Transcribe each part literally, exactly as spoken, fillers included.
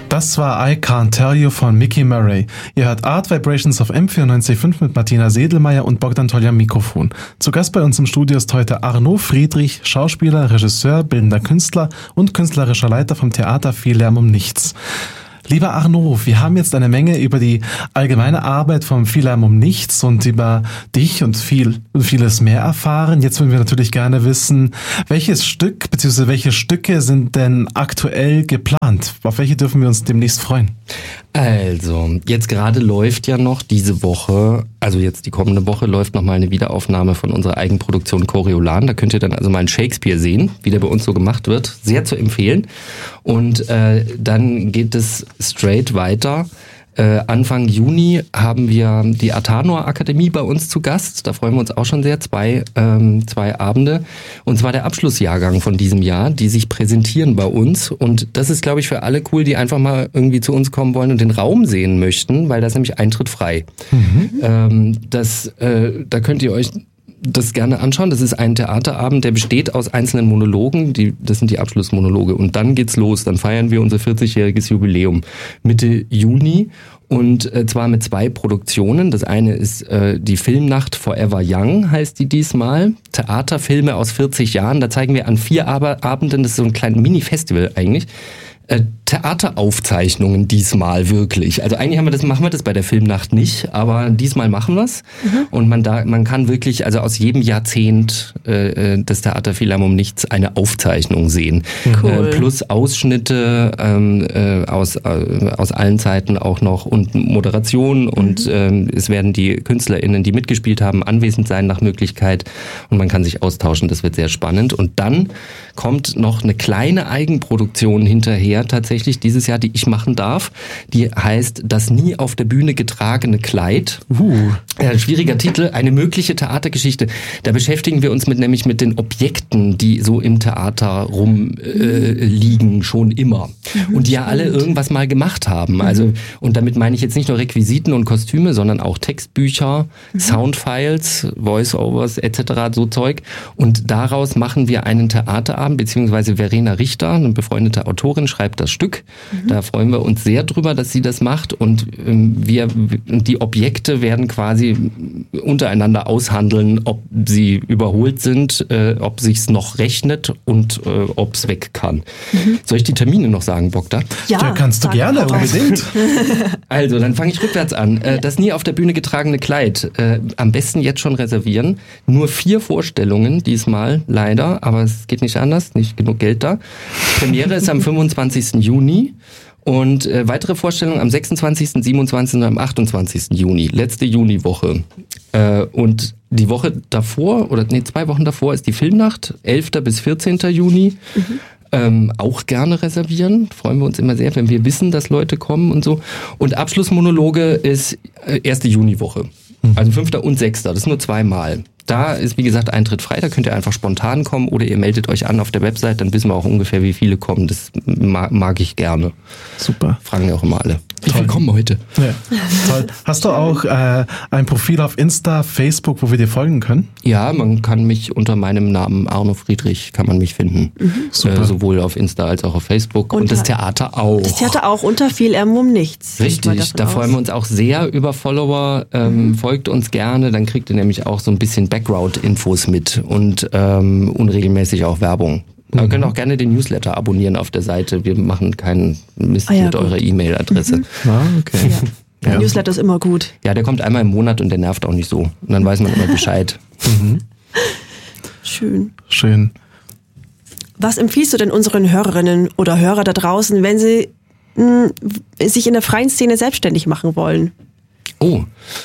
Das war I Can't Tell You von Mickey Murray. Ihr hört Art Vibrations auf M vierundneunzig Komma fünf mit Martina Sedelmeier und Bogdan Tolja am Mikrofon. Zu Gast bei uns im Studio ist heute Arno Friedrich, Schauspieler, Regisseur, bildender Künstler und künstlerischer Leiter vom Theater Viel Lärm um Nichts. Lieber Arno, wir haben jetzt eine Menge über die allgemeine Arbeit vom Viel Lärm um Nichts und über dich und viel und vieles mehr erfahren. Jetzt würden wir natürlich gerne wissen, welches Stück bzw. welche Stücke sind denn aktuell geplant? Auf welche dürfen wir uns demnächst freuen? Also, jetzt gerade läuft ja noch diese Woche, also jetzt die kommende Woche, läuft nochmal eine Wiederaufnahme von unserer Eigenproduktion Coriolan. Da könnt ihr dann also mal einen Shakespeare sehen, wie der bei uns so gemacht wird. Sehr zu empfehlen. Und äh, dann geht es straight weiter. Äh, Anfang Juni haben wir die Athanor Akademie bei uns zu Gast. Da freuen wir uns auch schon sehr. Zwei, ähm, zwei Abende. Und zwar der Abschlussjahrgang von diesem Jahr, die sich präsentieren bei uns. Und das ist, glaube ich, für alle cool, die einfach mal irgendwie zu uns kommen wollen und den Raum sehen möchten, weil da ist nämlich Eintritt frei. Mhm. Ähm, das, äh, da könnt ihr euch das gerne anschauen. Das ist ein Theaterabend, der besteht aus einzelnen Monologen. Die, das sind die Abschlussmonologe. Und dann geht's los. Dann feiern wir unser vierzigjähriges Jubiläum Mitte Juni. Und äh, zwar mit zwei Produktionen. Das eine ist äh, die Filmnacht Forever Young, heißt die diesmal. Theaterfilme aus vierzig Jahren. Da zeigen wir an vier Ab- Abenden, das ist so ein kleines Mini-Festival eigentlich, äh, Theateraufzeichnungen diesmal wirklich. Also eigentlich haben wir das, machen wir das bei der Filmnacht nicht, aber diesmal machen wir es. Mhm. Und man da, man kann wirklich also aus jedem Jahrzehnt äh, des Theater Viel Lärm um Nichts eine Aufzeichnung sehen. Cool. Äh, plus Ausschnitte ähm, äh, aus äh, aus allen Zeiten auch noch und Moderation mhm. und äh, es werden die KünstlerInnen, die mitgespielt haben, anwesend sein nach Möglichkeit und man kann sich austauschen. Das wird sehr spannend. Und dann kommt noch eine kleine Eigenproduktion hinterher, tatsächlich dieses Jahr, die ich machen darf. Die heißt Das nie auf der Bühne getragene Kleid. Uh. Ja, schwieriger Titel, eine mögliche Theatergeschichte. Da beschäftigen wir uns mit nämlich mit den Objekten, die so im Theater rumliegen, äh, schon immer. Mhm, und die ja alle irgendwas mal gemacht haben. Mhm. Also, und damit meine ich jetzt nicht nur Requisiten und Kostüme, sondern auch Textbücher, mhm. Soundfiles, Voiceovers et cetera, so Zeug. Und daraus machen wir einen Theaterabend, beziehungsweise Verena Richter, eine befreundete Autorin, schreibt das Stück. Mhm. Da freuen wir uns sehr drüber, dass sie das macht. Und ähm, wir, die Objekte werden quasi untereinander aushandeln, ob sie überholt sind, äh, ob sich's noch rechnet und äh, ob's weg kann. Mhm. Soll ich die Termine noch sagen, Bogda? Ja, ja kannst du gerne, unbedingt. Also, dann fange ich rückwärts an. Äh, das nie auf der Bühne getragene Kleid. Äh, am besten jetzt schon reservieren. Nur vier Vorstellungen diesmal, leider, aber es geht nicht anders, nicht genug Geld da. Premiere ist am fünfundzwanzigsten Juni. Und äh, weitere Vorstellungen am sechsundzwanzigsten, siebenundzwanzigsten und am achtundzwanzigsten Juni, letzte Juniwoche. Äh, und die Woche davor, oder nee, zwei Wochen davor ist die Filmnacht, elften bis vierzehnten Juni. Mhm. Ähm, auch gerne reservieren, freuen wir uns immer sehr, wenn wir wissen, dass Leute kommen und so. Und Abschlussmonologe ist äh, erste Juniwoche, mhm. also fünften und sechsten, das ist nur zweimal. Da ist, wie gesagt, Eintritt frei, da könnt ihr einfach spontan kommen oder ihr meldet euch an auf der Website, dann wissen wir auch ungefähr, wie viele kommen. Das mag, mag ich gerne. Super. Fragen wir auch immer alle. Wie viele kommen heute? Ja, toll. Hast du auch äh, ein Profil auf Insta, Facebook, wo wir dir folgen können? Ja, man kann mich unter meinem Namen Arno Friedrich, kann man mich finden. Mhm. Super. Äh, sowohl auf Insta als auch auf Facebook. Und, und das Theater auch. Das Theater auch unter Viel Lärm um Nichts. Richtig, da aus. freuen wir uns auch sehr über Follower. Ähm, mhm. Folgt uns gerne, dann kriegt ihr nämlich auch so ein bisschen Background-Infos mit und ähm, unregelmäßig auch Werbung. Aber ihr könnt auch gerne den Newsletter abonnieren auf der Seite. Wir machen keinen Mist ah, ja, mit gut. eurer E-Mail-Adresse. Mhm. Ah, okay. Ja. Der ja. Newsletter ist immer gut. Ja, der kommt einmal im Monat und der nervt auch nicht so. Und dann weiß man immer Bescheid. Mhm. Schön. Schön. Was empfiehlst du denn unseren Hörerinnen oder Hörer da draußen, wenn sie mh, sich in der freien Szene selbstständig machen wollen? Oh,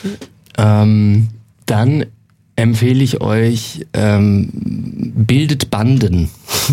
ähm, dann empfehle ich euch, ähm, bildet Banden.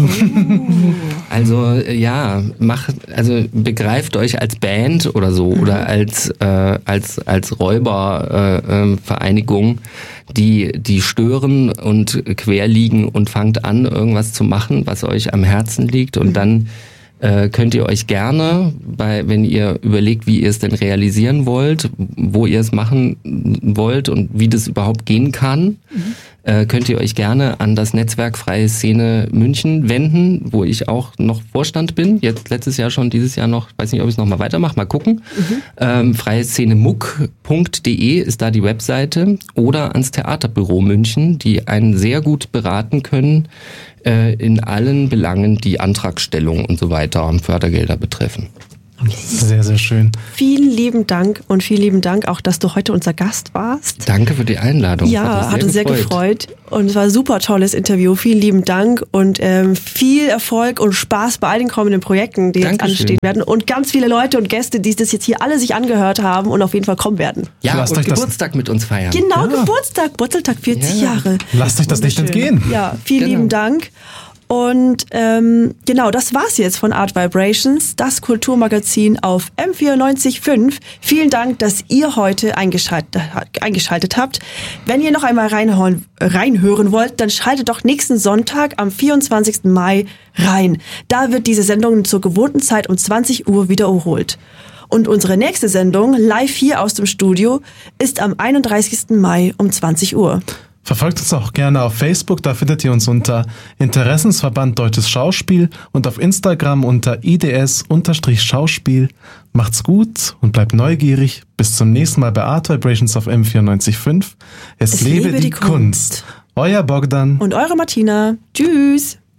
Also ja, macht, also begreift euch als Band oder so mhm. oder als äh, als als Räubervereinigung, äh, die die stören und quer liegen und fangt an, irgendwas zu machen, was euch am Herzen liegt und mhm. dann äh, könnt ihr euch gerne, bei, wenn ihr überlegt, wie ihr es denn realisieren wollt, wo ihr es machen wollt und wie das überhaupt gehen kann, mhm. äh, könnt ihr euch gerne an das Netzwerk Freie Szene München wenden, wo ich auch noch Vorstand bin. Jetzt letztes Jahr schon, dieses Jahr noch, weiß nicht, ob ich es nochmal weitermache, mal gucken. Mhm. Ähm, freie Szene muck punkt de ist da die Webseite. Oder ans Theaterbüro München, die einen sehr gut beraten können äh, in allen Belangen, die Antragstellung und so weiter, Fördergelder betreffen. Sehr, sehr schön. Vielen lieben Dank und vielen lieben Dank auch, dass du heute unser Gast warst. Danke für die Einladung. Ja, hat uns sehr gefreut. Und es war ein super tolles Interview. Vielen lieben Dank und ähm, viel Erfolg und Spaß bei all den kommenden Projekten, die jetzt Dankeschön. anstehen werden. Und ganz viele Leute und Gäste, die das jetzt hier alle sich angehört haben und auf jeden Fall kommen werden. Ja, Lasst und euch Geburtstag mit uns feiern. Genau, Ja. Geburtstag, Wurzeltag, vierzig Ja. Jahre. Lasst euch das nicht entgehen. Ja, vielen Genau. lieben Dank. Und ähm, genau, das war's jetzt von Art Vibrations, das Kulturmagazin auf M vierundneunzig Komma fünf. Vielen Dank, dass ihr heute eingeschaltet, eingeschaltet habt. Wenn ihr noch einmal reinhören, reinhören wollt, dann schaltet doch nächsten Sonntag am vierundzwanzigsten Mai rein. Da wird diese Sendung zur gewohnten Zeit um zwanzig Uhr wiederholt. Und unsere nächste Sendung, live hier aus dem Studio, ist am einunddreißigsten Mai um zwanzig Uhr. Verfolgt uns auch gerne auf Facebook, da findet ihr uns unter Interessensverband Deutsches Schauspiel und auf Instagram unter I D S-Schauspiel. Macht's gut und bleibt neugierig. Bis zum nächsten Mal bei Art Vibrations auf M vierundneunzig Komma fünf. Es, Es lebe, lebe die, die Kunst. Kunst. Euer Bogdan Und eure Martina. Tschüss.